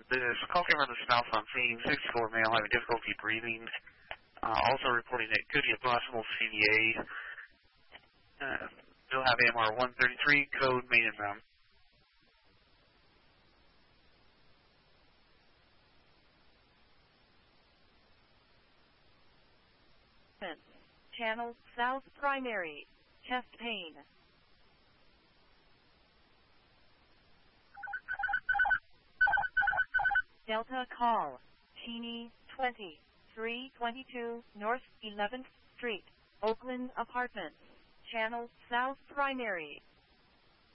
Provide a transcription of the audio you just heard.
This call came from the spouse on scene, 64 male having difficulty breathing. Also reporting it could be a possible CVA. They'll have AMR 133, code main inbound. Channel South Primary, chest pain. Delta call, Cheney 2322 North 11th Street, Oakland Apartments, Channel South Primary.